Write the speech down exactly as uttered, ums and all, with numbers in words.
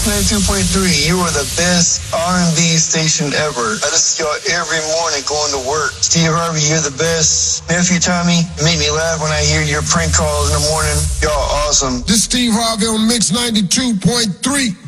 ninety-two point three. You are the best R and B station ever. I listen to y'all every morning going to work. Steve Harvey, you're the best. Nephew Tommy, you make me laugh when I hear your prank calls in the morning. Y'all awesome. This is Steve Harvey on Mix ninety-two point three.